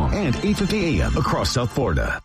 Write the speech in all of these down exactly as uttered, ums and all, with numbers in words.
Song and eight fifty a.m. across South Florida.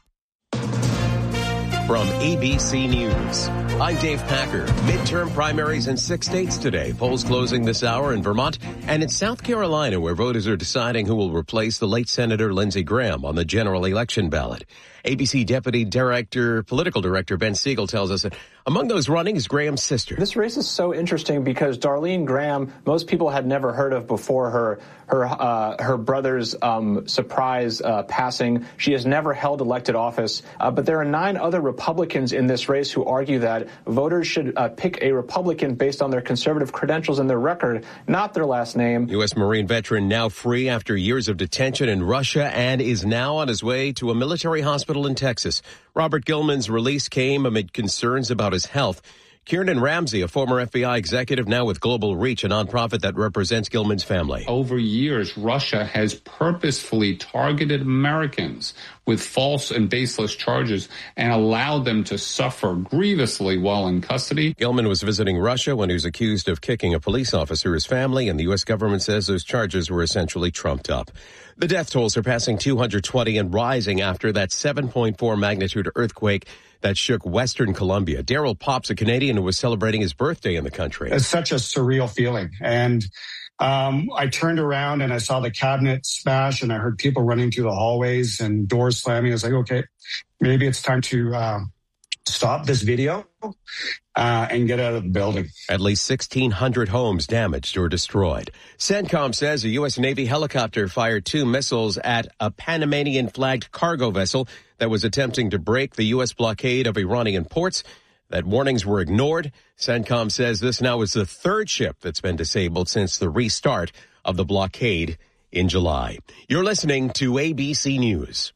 From A B C News, I'm Dave Packer. Midterm primaries in six states today. Polls closing this hour in Vermont and in South Carolina, where voters are deciding who will replace the late Senator Lindsey Graham on the general election ballot. A B C Deputy Director, Political Director Ben Siegel tells us that among those running is Graham's sister. This race is so interesting because Darlene Graham, most people had never heard of before her her uh, her brother's um, surprise uh, passing. She has never held elected office, uh, but there are nine other Republicans in this race who argue that voters should uh, pick a Republican based on their conservative credentials and their record, not their last name. U S Marine veteran now free after years of detention in Russia and is now on his way to a military hospital in Texas. Robert Gilman's release came amid concerns about his health. Kiernan Ramsey, a former F B I executive, now with Global Reach, a nonprofit that represents Gilman's family. Over years, Russia has purposefully targeted Americans with false and baseless charges and allowed them to suffer grievously while in custody. Gilman was visiting Russia when he was accused of kicking a police officer. His family and the U S government says those charges were essentially trumped up. The death toll surpassing two hundred twenty and rising after that seven point four magnitude earthquake that shook Western Colombia. Daryl Pops, a Canadian who was celebrating his birthday in the country. It's such a surreal feeling. And um, I turned around and I saw the cabinet smash and I heard people running through the hallways and doors slamming. I was like, okay, maybe it's time to uh, stop this video uh, and get out of the building. At least sixteen hundred homes damaged or destroyed. CENTCOM says a U S Navy helicopter fired two missiles at a Panamanian-flagged cargo vessel that was attempting to break the U S blockade of Iranian ports. That warnings were ignored. CENTCOM says this now is the third ship that's been disabled since the restart of the blockade in July. You're listening to A B C News.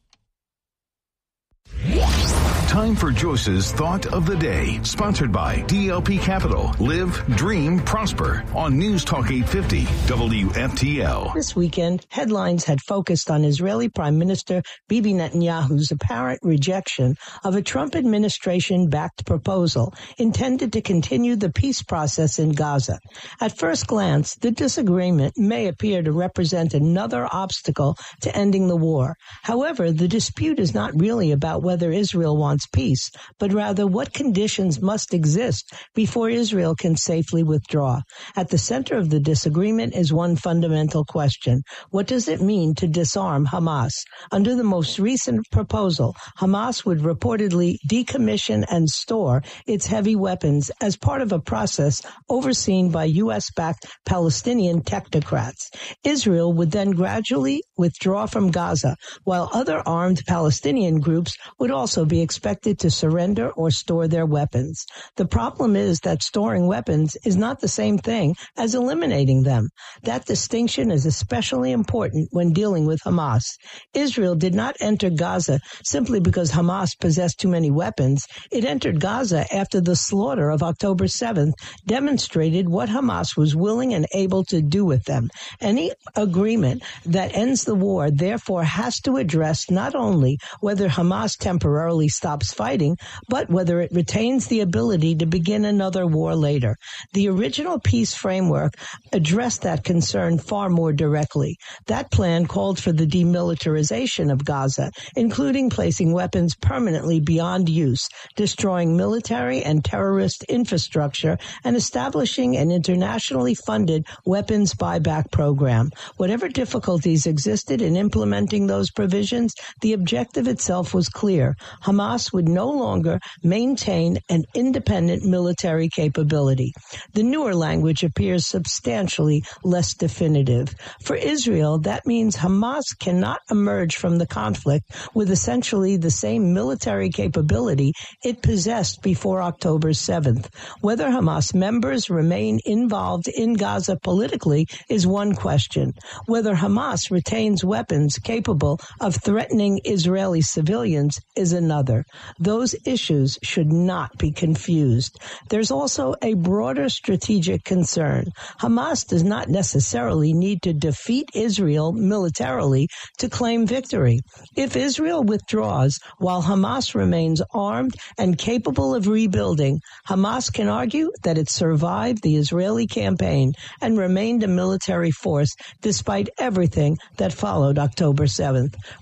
Time for Jose's Thought of the Day, sponsored by D L P Capital. Live, dream, prosper on News Talk eight fifty W F T L. This weekend, headlines had focused on Israeli Prime Minister Bibi Netanyahu's apparent rejection of a Trump administration-backed proposal intended to continue the peace process in Gaza. At first glance, the disagreement may appear to represent another obstacle to ending the war. However, the dispute is not really about whether Israel wants peace, but rather what conditions must exist before Israel can safely withdraw. At the center of the disagreement is one fundamental question. What does it mean to disarm Hamas? Under the most recent proposal, Hamas would reportedly decommission and store its heavy weapons as part of a process overseen by U S-backed Palestinian technocrats. Israel would then gradually withdraw from Gaza, while other armed Palestinian groups would also be expected to surrender or store their weapons. The problem is that storing weapons is not the same thing as eliminating them. That distinction is especially important when dealing with Hamas. Israel did not enter Gaza simply because Hamas possessed too many weapons. It entered Gaza after the slaughter of October seventh demonstrated what Hamas was willing and able to do with them. Any agreement that ends the war therefore has to address not only whether Hamas temporarily stops fighting, but whether it retains the ability to begin another war later. The original peace framework addressed that concern far more directly. That plan called for the demilitarization of Gaza, including placing weapons permanently beyond use, destroying military and terrorist infrastructure, and establishing an internationally funded weapons buyback program. Whatever difficulties existed in implementing those provisions, the objective itself was clear. Hamas would no longer maintain an independent military capability. The newer language appears substantially less definitive. For Israel, that means Hamas cannot emerge from the conflict with essentially the same military capability it possessed before October seventh. Whether Hamas members remain involved in Gaza politically is one question. Whether Hamas retains weapons capable of threatening Israeli civilians is another. Those issues should not be confused. There's also a broader strategic concern. Hamas does not necessarily need to defeat Israel militarily to claim victory. If Israel withdraws while Hamas remains armed and capable of rebuilding, Hamas can argue that it survived the Israeli campaign and remained a military force despite everything that followed October seventh.